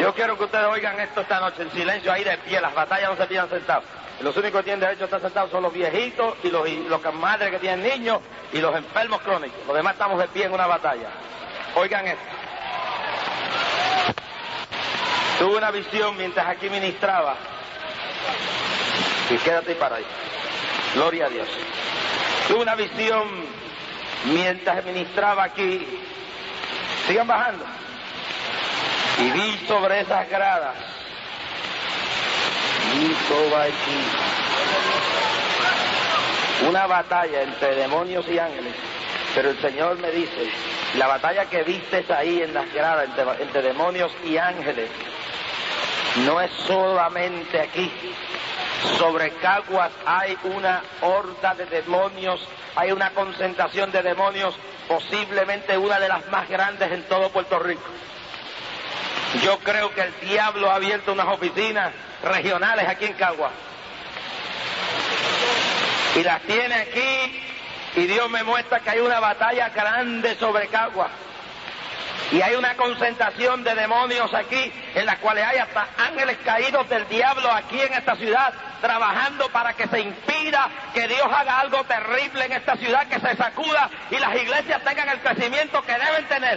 Yo quiero que ustedes oigan esto esta noche en silencio, ahí de pie. Las batallas no se pillan sentados. Los únicos que tienen derecho a estar sentados son los viejitos y los madres que tienen niños y los enfermos crónicos. Los demás estamos de pie en una batalla. Oigan esto. Tuve una visión mientras aquí ministraba. Y quédate para ahí. Gloria a Dios. Tuve una visión mientras ministraba aquí. Sigan bajando. Y vi sobre esas gradas. Y sobre aquí. Una batalla entre demonios y ángeles. Pero el Señor me dice, la batalla que vistes ahí en las gradas entre demonios y ángeles, no es solamente aquí. Sobre Caguas hay una horda de demonios, hay una concentración de demonios, posiblemente una de las más grandes en todo Puerto Rico. Yo creo que el diablo ha abierto unas oficinas regionales aquí en Caguas. Y las tiene aquí, y Dios me muestra que hay una batalla grande sobre Caguas. Y hay una concentración de demonios aquí, en las cuales hay hasta ángeles caídos del diablo aquí en esta ciudad, trabajando para que se impida que Dios haga algo terrible en esta ciudad, que se sacuda y las iglesias tengan el crecimiento que deben tener.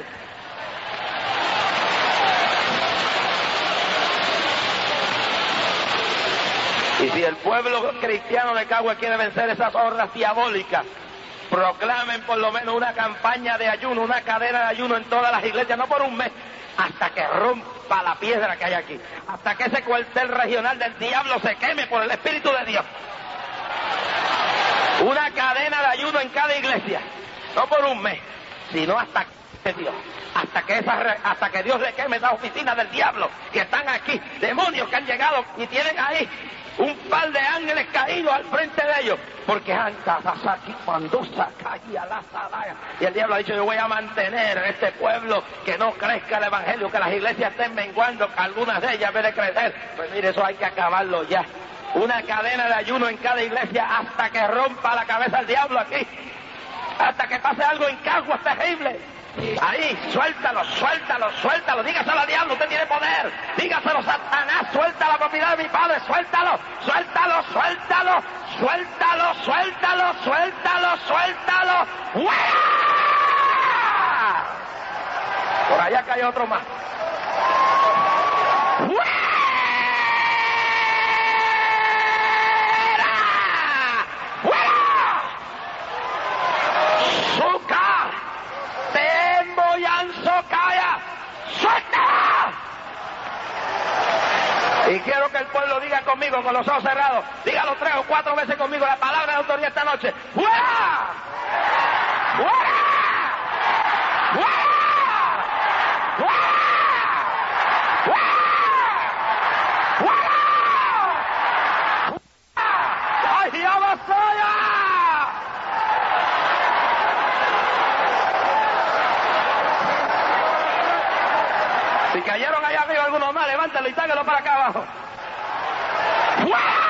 Y si el pueblo cristiano de Caguas quiere vencer esas hordas diabólicas, proclamen por lo menos una campaña de ayuno, una cadena de ayuno en todas las iglesias, no por un mes, hasta que rompa la piedra que hay aquí, hasta que ese cuartel regional del diablo se queme por el Espíritu de Dios. Una cadena de ayuno en cada iglesia, no por un mes, sino hasta que Dios, hasta que Dios le queme esas oficinas del diablo que están aquí, demonios que han llegado y tienen ahí un par de ángeles caídos al frente de ellos, porque y el diablo ha dicho, yo voy a mantener este pueblo que no crezca el evangelio, que las iglesias estén menguando, que algunas de ellas en vez de crecer. Pues mire, eso hay que acabarlo ya. Una cadena de ayuno en cada iglesia hasta que rompa la cabeza el diablo aquí, hasta que pase algo en Caguas terrible. Ahí, suéltalo, suéltalo, suéltalo, dígaselo al diablo, usted tiene poder, dígaselo Satanás, suelta la propiedad de mi padre, suéltalo, suéltalo, suéltalo, suéltalo, suéltalo, suéltalo, suéltalo, ¡fuera! Por allá que hay otro más. ¡Fuera! ¡Fuera! ¡Suca! ¡Suéltala! Y quiero que el pueblo diga conmigo con los ojos cerrados, dígalo 3 o 4 veces conmigo la palabra de autoridad esta noche. ¡Fuera! ¡Fuera! ¡Fuera! ¡Fuera! ¡Fuera! ¡Fuera! ¡Ay, ya basta ya! Si cayeron allá arriba algunos más, levántalo y táguelo para acá abajo. ¡Fuera!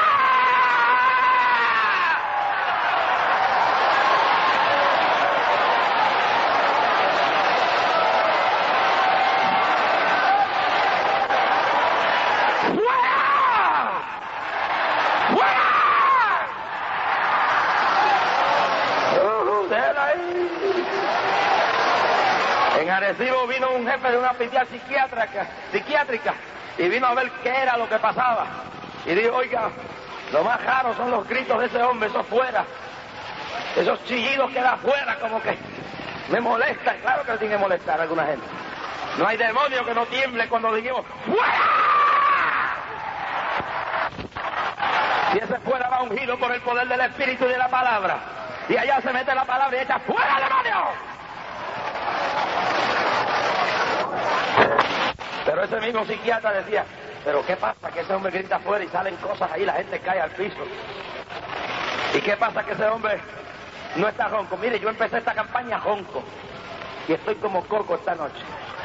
En Arecibo vino un jefe de un hospital psiquiátrica y vino a ver qué era lo que pasaba. Y dijo, oiga, lo más raro son los gritos de ese hombre, eso fuera. Esos chillidos que da afuera, como que me molestan. Claro que le tiene que molestar a alguna gente. No hay demonio que no tiemble cuando digamos, ¡fuera! Si ese fuera va ungido por el poder del Espíritu y de la palabra. Y allá se mete la palabra y echa, ¡fuera, demonio! Pero ese mismo psiquiatra decía, pero ¿qué pasa? Que ese hombre grita afuera y salen cosas ahí, la gente cae al piso. ¿Y qué pasa? Que ese hombre no está ronco. Mire, yo empecé esta campaña ronco y estoy como coco esta noche.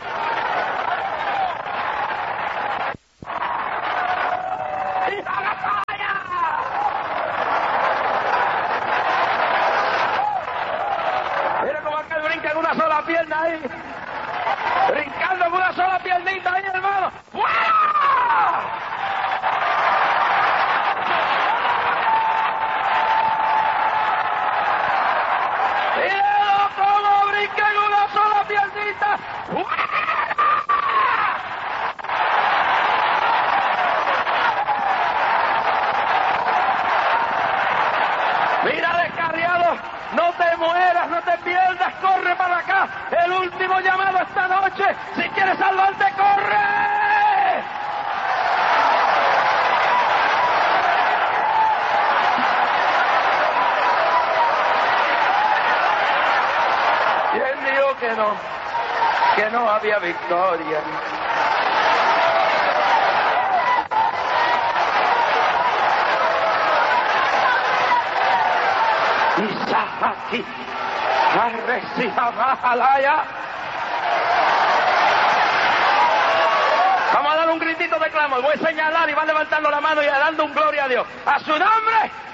Mira cómo aquel brinca en una sola pierna ahí. Brincando en una sola piernita ahí, hermano. ¡Fuera! que no había victoria. Isahaki, Arresimahalaya. Vamos a dar un gritito de clamor. Voy a señalar y van levantando la mano y dando un gloria a Dios. A su nombre.